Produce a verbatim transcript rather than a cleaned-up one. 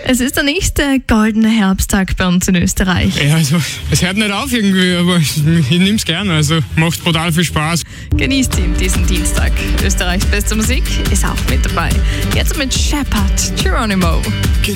Es ist der nächste goldene Herbsttag bei uns in Österreich. Ja, also, es hört nicht auf irgendwie, aber ich, ich nehme es gerne. Also, macht brutal viel Spaß. Genießt ihn diesen Dienstag. Österreichs beste Musik ist auch mit dabei. Jetzt mit Shepherd Geronimo. Can